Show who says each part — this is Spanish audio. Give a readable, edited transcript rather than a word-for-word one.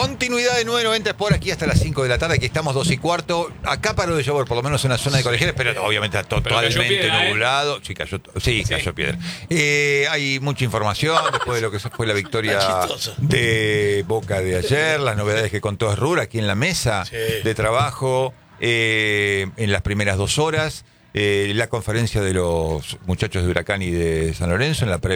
Speaker 1: Continuidad de 990 por aquí hasta las 5 de la tarde. Aquí estamos 2:15. Acá paró de llover, por lo menos en la zona de Colegiales, pero obviamente está totalmente
Speaker 2: piedra,
Speaker 1: nublado. Sí, cayó piedra. Hay mucha información después de lo que fue la victoria de Boca de ayer, las novedades que contó Esrur aquí en la mesa de trabajo en las primeras 2 horas, la conferencia de los muchachos de Huracán y de San Lorenzo en la previa